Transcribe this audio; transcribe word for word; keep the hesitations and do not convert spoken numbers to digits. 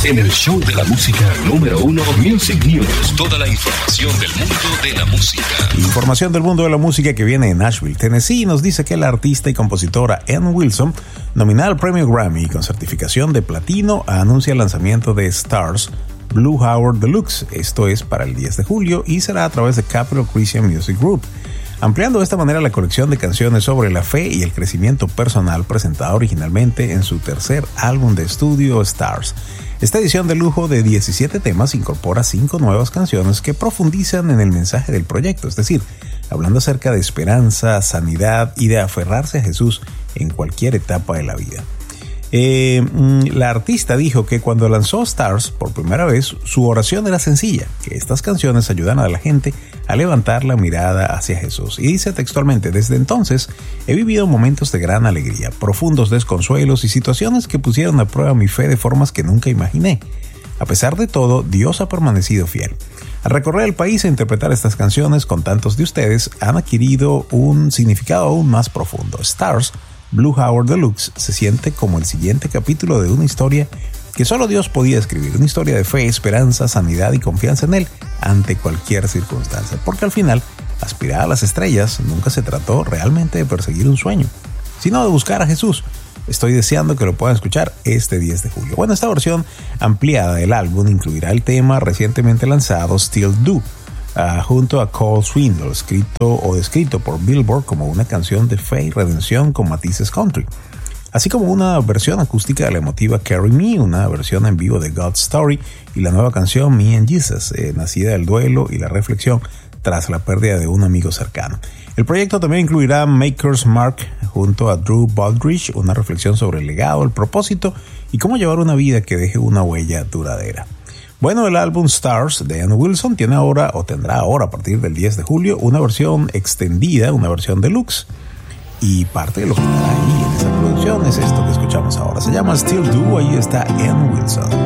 en el show de la música número uno, Music News. Toda la información del mundo de la música. Información del mundo de la música que viene de Nashville, Tennessee, nos dice que la artista y compositora Ann Wilson, nominada al premio Grammy con certificación de platino, anuncia el lanzamiento de Stars Blue Howard Deluxe. Esto es para el diez de julio y será a través de Capitol Christian Music Group, ampliando de esta manera la colección de canciones sobre la fe y el crecimiento personal presentada originalmente en su tercer álbum de estudio Stars. Esta edición de lujo de diecisiete temas incorpora cinco nuevas canciones que profundizan en el mensaje del proyecto, es decir, hablando acerca de esperanza, sanidad y de aferrarse a Jesús en cualquier etapa de la vida. Eh, la artista dijo que cuando lanzó Stars por primera vez, su oración era sencilla, que estas canciones ayudan a la gente a levantar la mirada hacia Jesús. Y dice textualmente: desde entonces he vivido momentos de gran alegría, profundos desconsuelos y situaciones que pusieron a prueba mi fe de formas que nunca imaginé. A pesar de todo, Dios ha permanecido fiel. Al recorrer el país e interpretar estas canciones con tantos de ustedes, han adquirido un significado aún más profundo. Stars Blue Howard Deluxe se siente como el siguiente capítulo de una historia que solo Dios podía escribir, una historia de fe, esperanza, sanidad y confianza en Él ante cualquier circunstancia, porque al final, aspirar a las estrellas nunca se trató realmente de perseguir un sueño, sino de buscar a Jesús. Estoy deseando que lo puedan escuchar este diez de julio. Bueno, esta versión ampliada del álbum incluirá el tema recientemente lanzado Still Do, Uh, junto a Cole Swindle, escrito o descrito por Billboard como una canción de fe y redención con matices country, así como una versión acústica de la emotiva Carry Me, una versión en vivo de God's Story y la nueva canción Me and Jesus, eh, nacida del duelo y la reflexión tras la pérdida de un amigo cercano. El proyecto también incluirá Maker's Mark junto a Drew Baldridge, una reflexión sobre el legado, el propósito y cómo llevar una vida que deje una huella duradera. Bueno, el álbum Stars de Ann Wilson tiene ahora, o tendrá ahora a partir del diez de julio, una versión extendida, una versión deluxe. Y parte de lo que estará ahí en esa producción es esto que escuchamos ahora. Se llama Still Do, ahí está Ann Wilson.